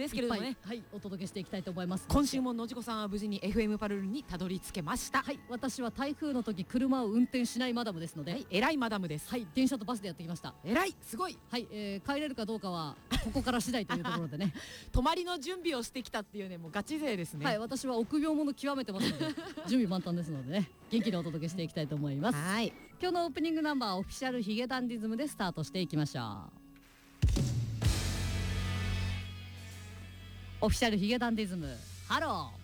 ですけれどもね、 はい、お届けしていきたいと思います。 今週ものじこさんは無事に FM パルルにたどり着けました。 はい、私は台風の時車を運転しないマダムですので、 偉いマダムです。 はい、電車とバスでやってきました。 偉い、すごい。 はい、帰れるかどうかはここから次第というところでね泊まりの準備をしてきたっていうね、もうガチ勢ですね。 はい、私は臆病者極めてますので準備万端ですのでね、元気にお届けしていきたいと思います。 はい、 今日のオープニングナンバーオフィシャルヒゲダンディズムでスタートしていきましょう。オフィシャルヒゲダンディズム、ハロー。